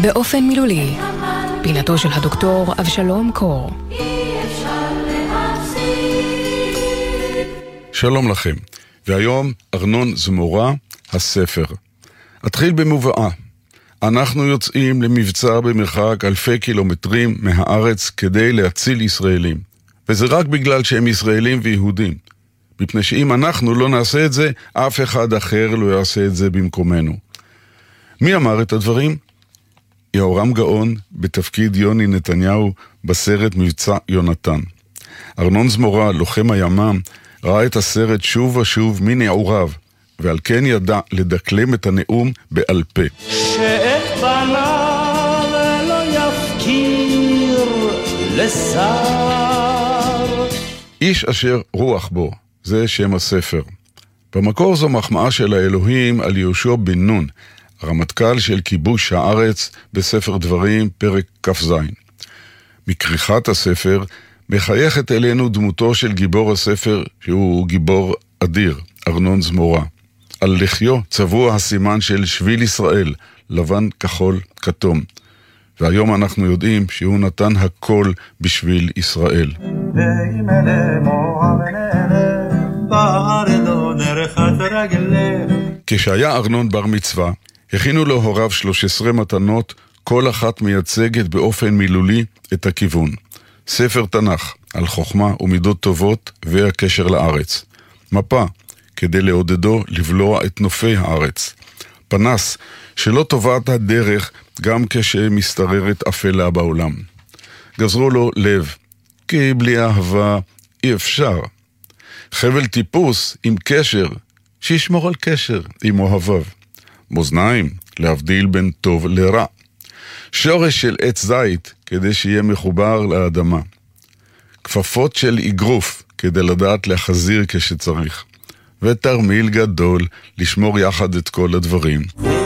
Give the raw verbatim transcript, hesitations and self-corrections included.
באופן מילולי, פינתו של הדוקטור אבשלום קור. שלום לכם, והיום ארנון זמורה, הספר. אתחיל במובאה. אנחנו יוצאים למבצע במרחק אלפי קילומטרים מהארץ כדי להציל ישראלים. וזה רק בגלל שהם ישראלים ויהודים. מפני שאם אנחנו לא נעשה את זה, אף אחד אחר לא יעשה את זה במקומנו. מי אמר את הדברים? יהורם גאון בתפקיד יוני נתניהו בסרט מבצע יונתן. ארנון זמורה, לוחם הימ"מ, ראה את הסרט שוב ושוב מנעוריו, ועל כן ידע לדקלם את הנאום בעל פה. שאת בניו לא יפקיר לשר. איש אשר רוח בו, זה שם הספר. במקור זו מחמאה של האלוהים על יהושע בן נון, הרמטכ"ל של כיבוש הארץ בספר דברים פרק כ"ז. מכריכת הספר מחייכת אלינו דמותו של גיבור הספר, שהוא גיבור אדיר, ארנון זמורה. על לחיו צבוע הסימן של שביל ישראל, לבן, כחול, כתום. והיום אנחנו יודעים שהוא נתן הכל בשביל ישראל. כשהיה ארנון בר מצווה, הכינו לו הוריו שלוש עשרה מתנות, כל אחת מייצגת באופן מילולי את הכיוון. ספר תנ"ך על חוכמה ומידות טובות והקשר לארץ. מפה כדי לעודדו לבלוע את נופי הארץ. פנס שלא טובעת הדרך גם כשמסתררת אפלה בעולם. גזרו לו לב, כי בלי אהבה אי אפשר. חבל טיפוס עם קשר, שישמור על קשר עם אוהביו. מאזניים, להבדיל בין טוב לרע. שורש של עץ זית, כדי שיהיה מחובר לאדמה. כפפות של אגרוף, כדי לדעת להחזיר כשצריך. ותרמיל גדול, לשמור יחד את כל הדברים.